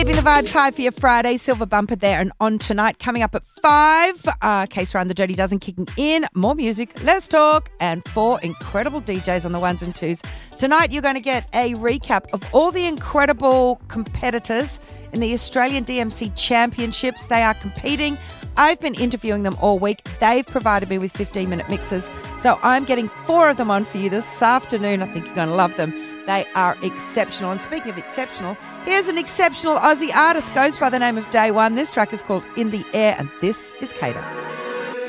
Keeping the vibes high for your Friday. Silver bumper there and on tonight. Coming up at 5, Case Run the Dirty Dozen kicking in. More music, less talk, and 4 incredible DJs on the ones and twos. Tonight you're going to get a recap of all the incredible competitors in the Australian DMC Championships. They are competing. I've been interviewing them all week. They've provided me with 15-minute mixes. So I'm getting 4 of them on for you this afternoon. I think you're going to love them. They are exceptional. And speaking of exceptional, here's an exceptional Aussie artist. Goes by the name of Day One. This track is called In the Air, and this is Cater.